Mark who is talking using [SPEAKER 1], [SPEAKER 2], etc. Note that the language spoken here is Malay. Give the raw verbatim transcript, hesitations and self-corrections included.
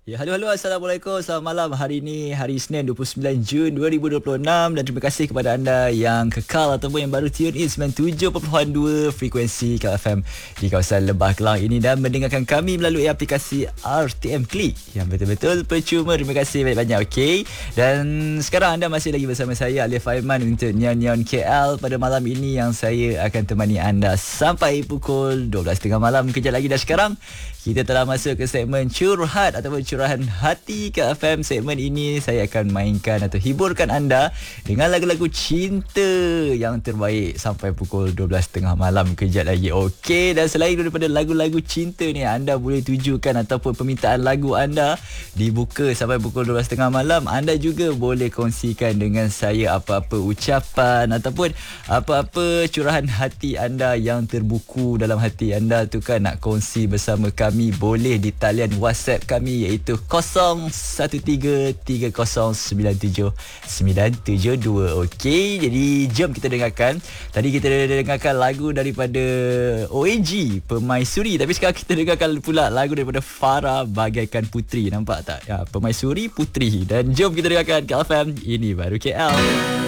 [SPEAKER 1] Ya, halo halo, Assalamualaikum. Selamat malam. Hari ini hari Isnin dua puluh sembilan Jun dua ribu dua puluh enam, dan terima kasih kepada anda yang kekal ataupun yang baru tune in sembilan puluh tujuh perpuluhan dua frekuensi K F M di kawasan Lebah Kelang ini dan mendengarkan kami melalui aplikasi R T M Klik yang betul-betul percuma. Terima kasih banyak-banyak. Okey. Dan sekarang anda masih lagi bersama saya Alif Aiman untuk Nyan-Nyan K L pada malam ini, yang saya akan temani anda sampai pukul dua belas tiga puluh malam. Kejap lagi dah sekarang kita telah masuk ke segmen curhat ataupun curahan hati K F M. Segmen ini saya akan mainkan atau hiburkan anda dengan lagu-lagu cinta yang terbaik sampai pukul dua belas tiga puluh malam kejap lagi. Okey, dan selain daripada lagu-lagu cinta ni, anda boleh tujukan ataupun permintaan lagu anda dibuka sampai pukul dua belas tiga puluh malam. Anda juga boleh kongsikan dengan saya apa-apa ucapan ataupun apa-apa curahan hati anda yang terbuku dalam hati anda tu kan, nak kongsi bersama kami, boleh di talian WhatsApp kami iaitu kosong satu tiga tiga kosong sembilan tujuh sembilan tujuh dua. Okey, jadi jom kita dengarkan. Tadi kita dengarkan lagu daripada O A G Permaisuri, tapi sekarang kita dengarkan pula lagu daripada Farah Bagaikan Puteri. Nampak tak? Ya, Permaisuri Puteri. Dan jom kita dengarkan K F M, ini baru K L.